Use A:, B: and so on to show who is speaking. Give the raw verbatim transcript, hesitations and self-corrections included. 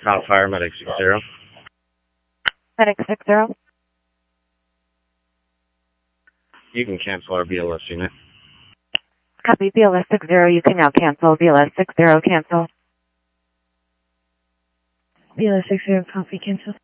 A: Cal Fire Medic six zero.
B: Medic six zero.
A: You can cancel our B L S unit.
B: Copy B L S six zero. You can now cancel. B L S six zero cancel.
C: B L S six zero, copy cancel.